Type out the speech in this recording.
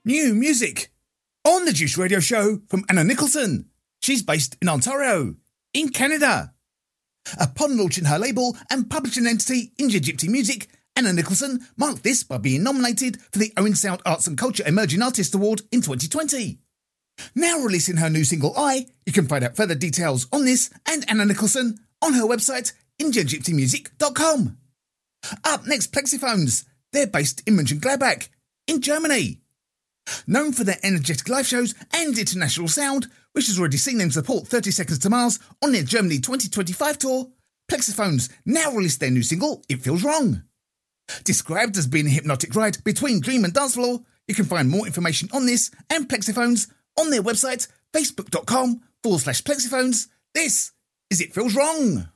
New music on the Juice Radio Show from Anna Nicholson. She's based in Ontario, in Canada. Upon launching her label and publishing entity India Gypsy Music, Anna Nicholson marked this by being nominated for the Owen Sound Arts and Culture Emerging Artist Award in 2020. Now releasing her new single I, you can find out further details on this and Anna Nicholson on her website indiagypsymusic.com. Up next, Plexiphones. They're based in Mönchengladbach, in Germany. Known for their energetic live shows and international sound, which has already seen them support 30 Seconds to Mars on their Germany 2025 tour, Plexiphones now released their new single, It Feels Wrong. Described as being a hypnotic ride between dream and dance floor, you can find more information on this and Plexiphones on their website, facebook.com/Plexiphones. This is It Feels Wrong.